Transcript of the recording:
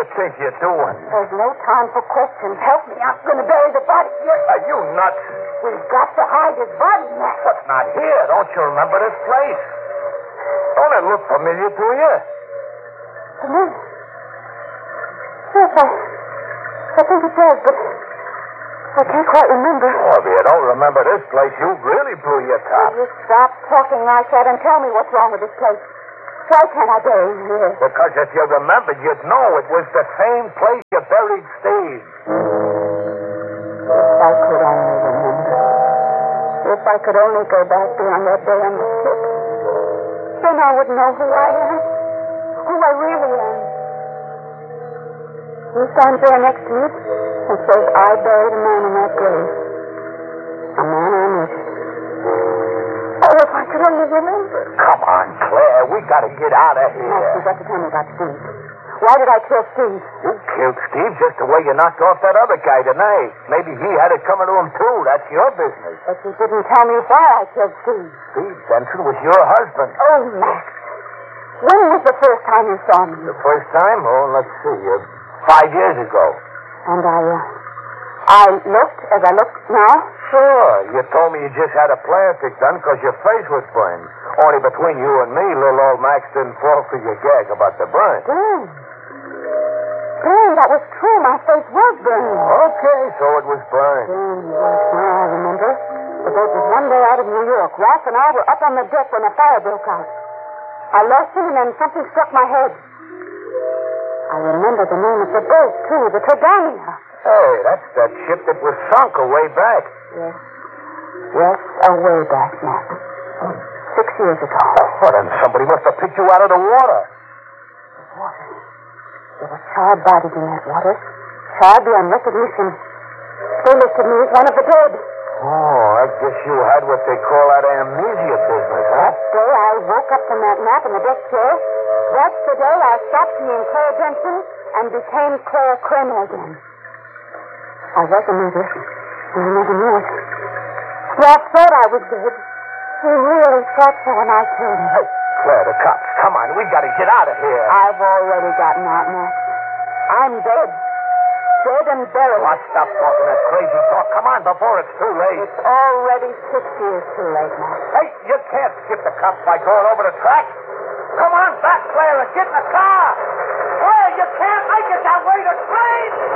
think you're doing? There's no time for questions. Help me. I'm going to bury the body. Are you nuts? We've got to hide his body, Mac. But not here. Don't you remember this place? Don't it look familiar to you? Familiar? Yes, I think it does, but I can't quite remember. Oh, if you don't remember this place, you really blew your top. Will you stop talking like that and tell me what's wrong with this place? Why can't I bury him here? Because if you remembered, you'd know it was the same place you buried Steve. If I could only remember. If I could only go back beyond that day on the ship. Then I would know who I am. Who I really am. He stands there next to me and says I buried a man in that grave. A man I knew. Oh, if I could only remember. Come on, Claire. We gotta get out of here. Max, you've got to tell me about Steve. Why did I kill Steve? You killed Steve just the way you knocked off that other guy tonight. Maybe he had it coming to him, too. That's your business. But you didn't tell me why I killed Steve. Steve Benson was your husband. Oh, Max. When was the first time you saw me? The first time? Oh, let's see. 5 years ago. And I looked as I look now? Sure. You told me you just had a plastic done because your face was burned. Only between you and me, little old Max didn't fall for your gag about the burn. Damn, that was true. My face was burned. Okay, so it was burned. Yes, now I remember. The boat was one day out of New York. Ralph and I were up on the deck when a fire broke out. I lost him, and then something struck my head. I remember the name of the boat, too, the Tridania. Hey, that's that ship that was sunk away back. Yes, away back, Max. 6 years ago. Well, then somebody must have picked you out of the water. Water? There were charred bodies in that water. Charred beyond recognition. They listed me as one of the dead. Oh, I guess you had what they call that amnesia business, huh? That day I woke up from that nap in the deck chair. That's the day I stopped being Claire Benson and became Claire Kramer again. I was a murderer, and I never knew it. Ralph thought I was dead. He really thought so when I killed him. Hey, Claire, the cops. Come on, we gotta get out of here. I've already gotten out, Max. I'm dead. Dead and buried. Oh, stop talking that crazy talk. Come on, before it's too late. It's already 6 years too late, Max. Hey, you can't skip the cops by going over the track. Come on back, Claire, and get in the car. Claire, you can't make it that way. The train!